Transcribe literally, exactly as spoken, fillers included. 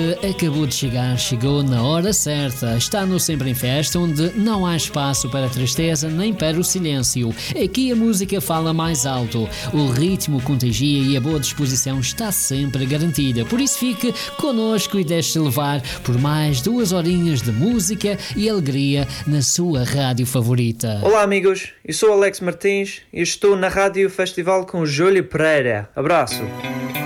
Acabou de chegar, chegou na hora certa. Está no Sempre em Festa, onde não há espaço para a tristeza nem para o silêncio. Aqui a música fala mais alto, o ritmo contagia e a boa disposição está sempre garantida. Por isso fique connosco e deixe-se levar por mais duas horinhas de música e alegria na sua rádio favorita. Olá amigos, eu sou Alex Martins e estou na Rádio Festival com Júlio Pereira. Abraço.